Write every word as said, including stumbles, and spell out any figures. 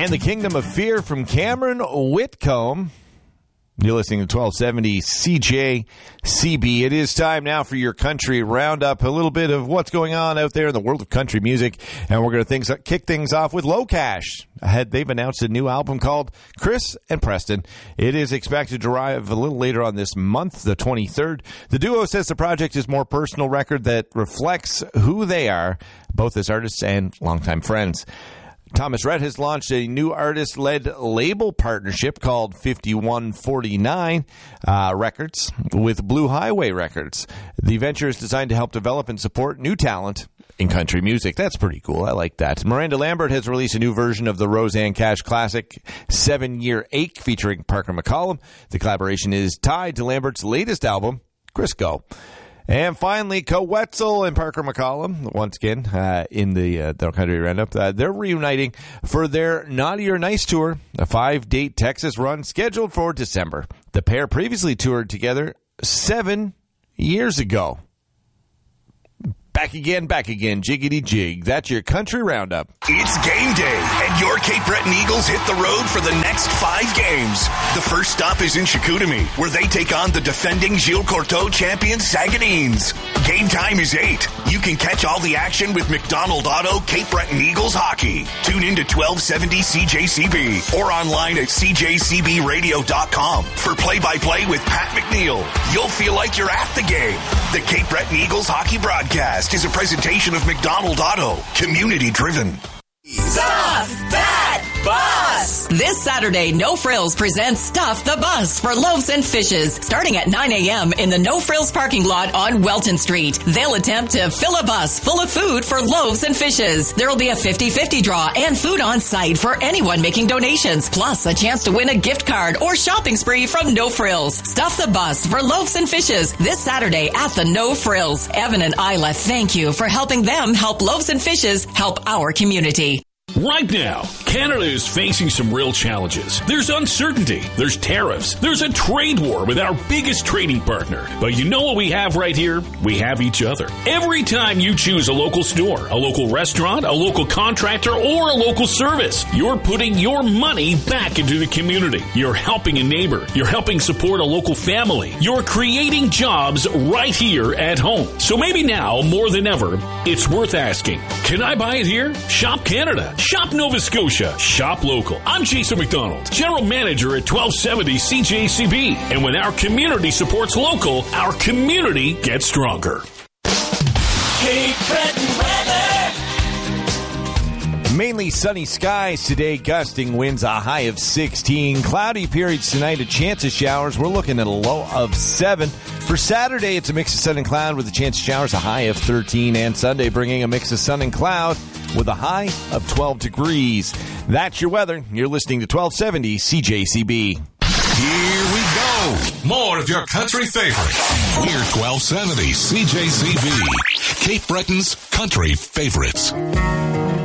And The Kingdom of Fear from Cameron Whitcomb. You're listening to twelve seventy C J C B. It is time now for your country roundup, a little bit of what's going on out there in the world of country music. And we're going to things, kick things off with Low Cash. Ahead, they've announced a new album called Chris and Preston. It is expected to arrive a little later on this month, the twenty-third. The duo says the project is a more personal record that reflects who they are, both as artists and longtime friends. Thomas Rhett has launched a new artist-led label partnership called fifty-one forty-nine uh, Records with Blue Highway Records. The venture is designed to help develop and support new talent in country music. That's pretty cool. I like that. Miranda Lambert has released a new version of the Roseanne Cash classic Seven Year Ache featuring Parker McCollum. The collaboration is tied to Lambert's latest album, Crisco. And finally, Coetzel and Parker McCollum, once again, uh, in the, uh, the country roundup, uh, they're reuniting for their Naughty or Nice tour, a five-date Texas run scheduled for December. The pair previously toured together seven years ago. Back again, back again, jiggity jig. That's your country roundup. It's game day, and your Cape Breton Eagles hit the road for the next five games. The first stop is in Chicoutimi, where they take on the defending Gilles Courteau champion Saguenayens. Game time is eight. You can catch all the action with McDonald Auto Cape Breton Eagles hockey. Tune in to twelve seventy C J C B or online at c j c b radio dot com for play-by-play with Pat McNeil. You'll feel like you're at the game. The Cape Breton Eagles hockey broadcast is a presentation of McDonald Auto, community driven. Stuff That Bus! This Saturday, No Frills presents Stuff the Bus for Loaves and Fishes, starting at nine a.m. in the No Frills parking lot on Welton Street. They'll attempt to fill a bus full of food for Loaves and Fishes. There will be a fifty-fifty draw and food on site for anyone making donations, plus a chance to win a gift card or shopping spree from No Frills. Stuff the Bus for Loaves and Fishes this Saturday at the No Frills. Evan and Isla, thank you for helping them help Loaves and Fishes help our community. Right now, Canada is facing some real challenges. There's uncertainty, there's tariffs, there's a trade war with our biggest trading partner. But you know what we have right here? We have each other. Every time you choose a local store, a local restaurant, a local contractor, or a local service, you're putting your money back into the community. You're helping a neighbor. You're helping support a local family. You're creating jobs right here at home. So maybe now, more than ever, it's worth asking, can I buy it here? Shop Canada. Shop Nova Scotia. Shop local. I'm Jason McDonald, General Manager at twelve seventy C J C B. And when our community supports local, our community gets stronger. Cape Breton weather. Mainly sunny skies today, gusting winds, a high of sixteen. Cloudy periods tonight, a chance of showers. We're looking at a low of seven. For Saturday, it's a mix of sun and cloud with a chance of showers, a high of thirteen. And Sunday, bringing a mix of sun and cloud with a high of twelve degrees. That's your weather. You're listening to twelve seventy C J C B. Here we go. More of your country favorites. We're twelve seventy C J C B. Cape Breton's country favorites.